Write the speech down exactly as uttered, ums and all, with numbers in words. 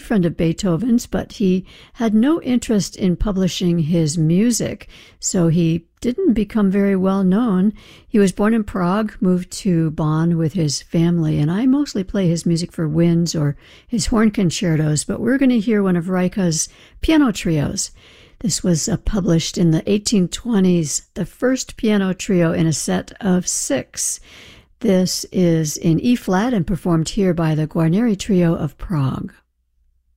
friend of Beethoven's, but he had no interest in publishing his music, so he didn't become very well known. He was born in Prague, moved to Bonn with his family, and I mostly play his music for winds or his horn concertos, but we're going to hear one of Reicha's piano trios. This was uh, published in the eighteen twenties, the first piano trio in a set of six. This is in E-flat and performed here by the Guarneri Trio of Prague.